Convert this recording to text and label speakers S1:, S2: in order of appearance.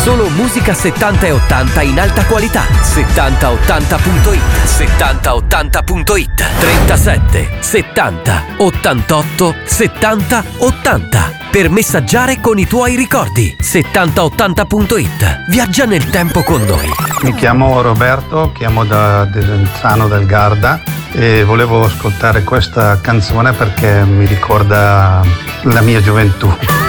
S1: Solo musica 70 e 80 in alta qualità. 7080.it. 7080.it. 37 70 88 70 80. Per messaggiare con i tuoi ricordi. 7080.it. Viaggia nel tempo con noi.
S2: Mi chiamo Roberto, chiamo da Desenzano del Garda e volevo ascoltare questa canzone perché mi ricorda la mia gioventù.